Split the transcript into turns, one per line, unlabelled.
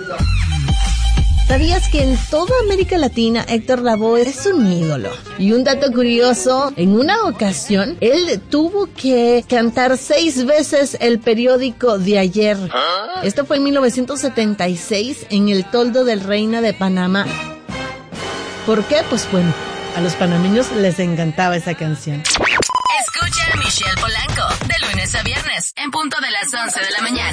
¿Sabías que en toda América Latina Héctor Lavoe es un ídolo? Y un dato curioso, en una ocasión, él tuvo que cantar 6 veces el periódico de ayer. Esto fue en 1976 en el toldo del Reina de Panamá. ¿Por qué? Pues bueno, a los panameños les encantaba esa canción.
Escucha a Michelle Polanco de lunes a viernes en punto de las 11 de la mañana.